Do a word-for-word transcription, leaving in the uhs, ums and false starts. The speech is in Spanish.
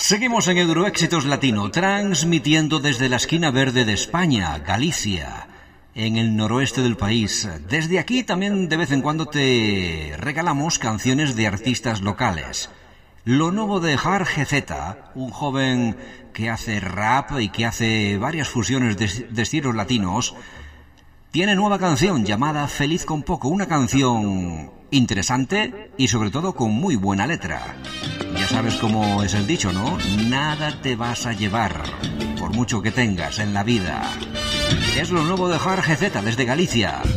Seguimos en Euroéxitos Latino, transmitiendo desde la esquina verde de España, Galicia, en el noroeste del país. Desde aquí también de vez en cuando te regalamos canciones de artistas locales. Lo nuevo de Har G Z, un joven que hace rap y que hace varias fusiones de, de estilos latinos, tiene nueva canción llamada Feliz con Poco, una canción interesante y sobre todo con muy buena letra. Ya sabes cómo es el dicho, ¿no? Nada te vas a llevar, por mucho que tengas en la vida. Es lo nuevo de Har G Z desde Galicia.